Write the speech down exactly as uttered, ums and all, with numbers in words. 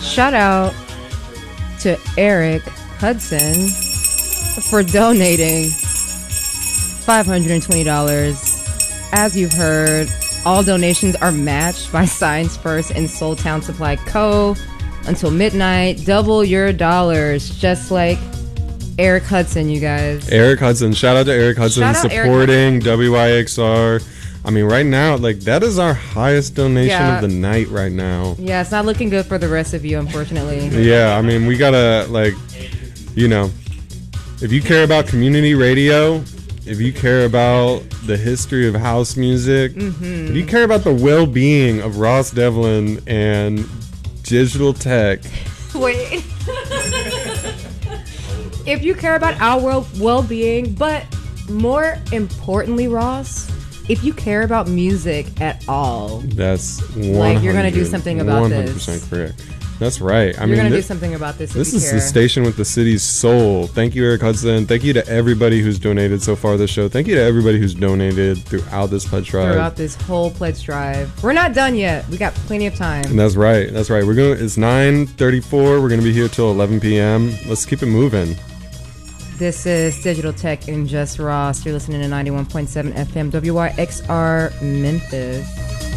Shout out to Eric Hudson for donating five hundred twenty dollars. As you've heard, all donations are matched by Science First and Soul Town Supply Co. until midnight. Double your dollars, just like Eric Hudson, you guys. Eric Hudson. Shout out to Eric Hudson Shout supporting Eric Hudson. W Y X R. I mean, right now, like, that is our highest donation Yeah. of the night right now. Yeah, it's not looking good for the rest of you, unfortunately. Yeah, I mean, we gotta, like, you know, if you care about community radio, if you care about the history of house music, Mm-hmm. if you care about the well-being of Ross Devlin and digital tech, Wait. If you care about our well- well-being, but more importantly, Ross, if you care about music at all, that's like you're gonna do something about one hundred this. percent correct. That's right. I you're mean, gonna thi- do something about this. this if you is care. the station with the city's soul. Thank you, Eric Hudson. Thank you to everybody who's donated so far this show. Thank you to everybody who's donated throughout this pledge drive. Throughout this whole pledge drive. We're not done yet. We got plenty of time. And that's right. That's right. We're going. It's nine thirty-four. We're going to be here till eleven p.m. Let's keep it moving. This is Digital Tech and Just Ross. You're listening to ninety-one point seven F M W Y X R Memphis.